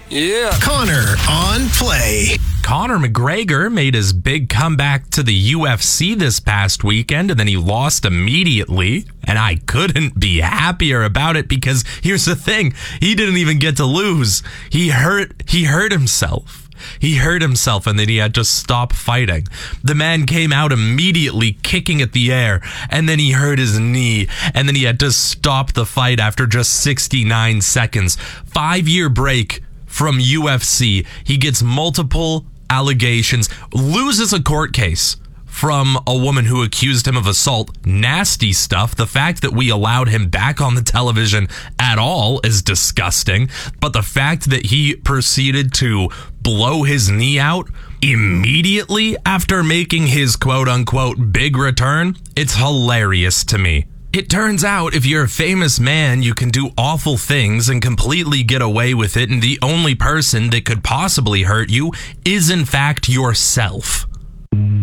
Yeah. Connor on play. Conor McGregor made his big comeback to the UFC this past weekend, and then he lost immediately. And I couldn't be happier about it because here's the thing. He didn't even get to lose. He hurt himself. He hurt himself and then he had to stop fighting. The man came out immediately kicking at the air and then he hurt his knee and then he had to stop the fight after just 69 seconds. 5-year break from UFC. He gets multiple allegations, loses a court case from a woman who accused him of assault. Nasty stuff. The fact that we allowed him back on the television at all is disgusting. But the fact that he proceeded to blow his knee out immediately after making his quote-unquote big return, it's hilarious to me. It turns out if you're a famous man, you can do awful things and completely get away with it, and the only person that could possibly hurt you is in fact yourself.